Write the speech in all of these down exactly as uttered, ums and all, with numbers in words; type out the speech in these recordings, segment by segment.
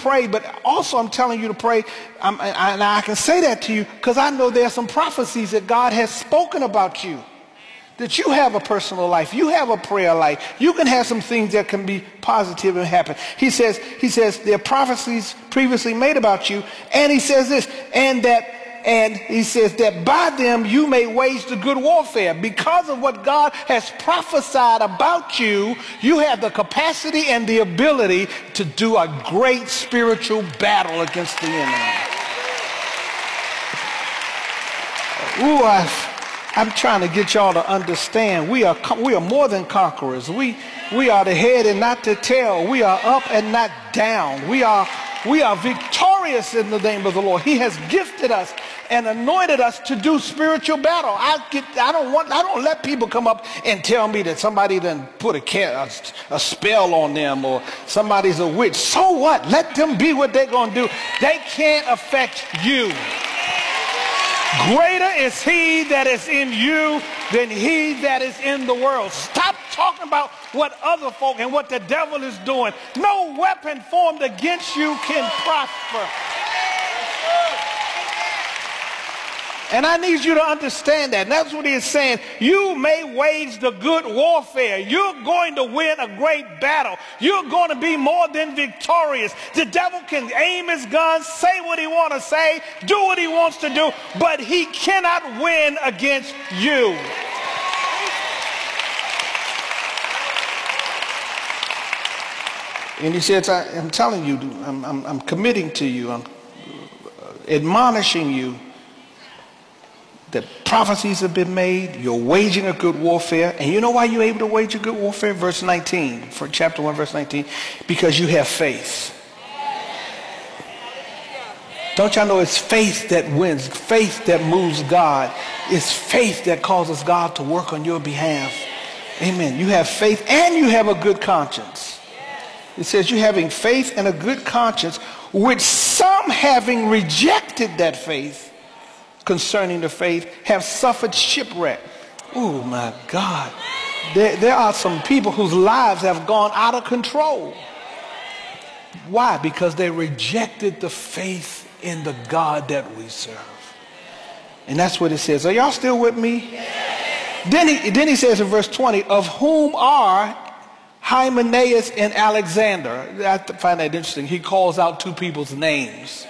pray, but also I'm telling you to pray. I'm, I, and I can say that to you because I know there are some prophecies that God has spoken about you. That you have a personal life, you have a prayer life, you can have some things that can be positive and happen. He says, he says there are prophecies previously made about you, and he says this, and that, and he says that by them you may wage the good warfare. Because of what God has prophesied about you, you have the capacity and the ability to do a great spiritual battle against the enemy. Ooh, I... I'm trying to get y'all to understand we are we are more than conquerors. We we are the head and not the tail. We are up and not down. We are we are victorious in the name of the Lord. He has gifted us and anointed us to do spiritual battle. I get I don't want I don't let people come up and tell me that somebody done put a, a, a spell on them or somebody's a witch. So what? Let them be what they're going to do. They can't affect you. Greater is he that is in you than he that is in the world. Stop talking about what other folk and what the devil is doing. No weapon formed against you can prosper. And I need you to understand that. And that's what he is saying. You may wage the good warfare. You're going to win a great battle. You're going to be more than victorious. The devil can aim his guns, say what he wants to say, do what he wants to do, but he cannot win against you. And he says, I, I'm telling you, I'm, I'm, I'm committing to you, I'm admonishing you that prophecies have been made, you're waging a good warfare. And you know why you're able to wage a good warfare? Verse nineteen, for chapter one, verse nineteen, because you have faith. Don't y'all know it's faith that wins, faith that moves God. It's faith that causes God to work on your behalf. Amen. You have faith and you have a good conscience. It says you having faith and a good conscience, which some having rejected that faith concerning the faith have suffered shipwreck. Oh my God. There, there are some people whose lives have gone out of control. Why? Because they rejected the faith in the God that we serve. And that's what it says. Are y'all still with me? Yes. Then he, then he says in verse twenty, of whom are Hymenaeus and Alexander. I find that interesting. He calls out two people's names.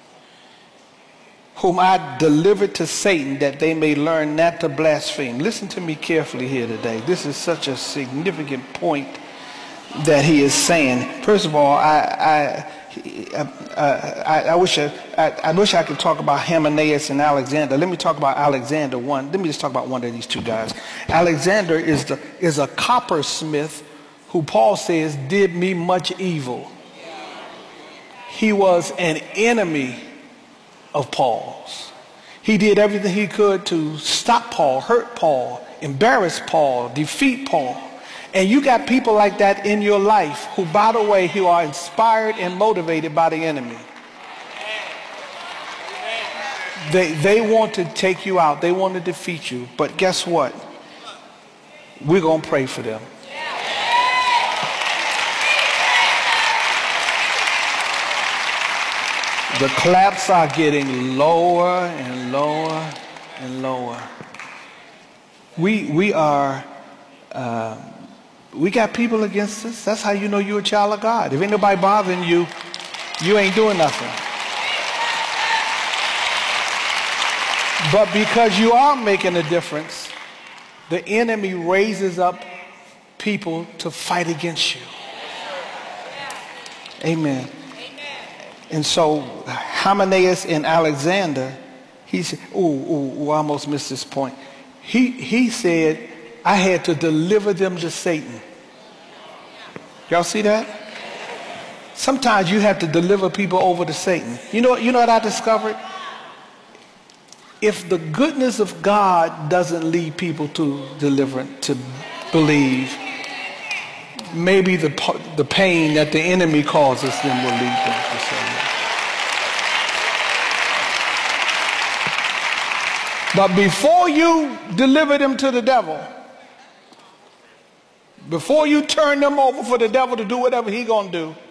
Whom I delivered to Satan that they may learn not to blaspheme. Listen to me carefully here today. This is such a significant point that he is saying. First of all, I I, uh, I, I wish I, I, I wish I could talk about Hymenaeus and Alexander. Let me talk about Alexander one. Let me just talk about one of these two guys. Alexander is the is a coppersmith who Paul says did me much evil. He was an enemy of Paul's. He did everything he could to stop Paul, hurt Paul, embarrass Paul, defeat Paul. And you got people like that in your life who, by the way, who are inspired and motivated by the enemy. They, they want to take you out. They want to defeat you. But guess what? We're going to pray for them. The claps are getting lower and lower and lower. We we are uh, we got people against us. That's how you know you're a child of God. If ain't nobody bothering you, you ain't doing nothing. But because you are making a difference, the enemy raises up people to fight against you. Amen. And so Hymenaeus and Alexander, he said, oh, I almost missed this point. He, he said, I had to deliver them to Satan. Y'all see that? Sometimes you have to deliver people over to Satan. You know, you know what I discovered? If the goodness of God doesn't lead people to deliverance, to believe, maybe the, the pain that the enemy causes them will lead them to Satan. But before you deliver them to the devil, before you turn them over for the devil to do whatever he's going to do,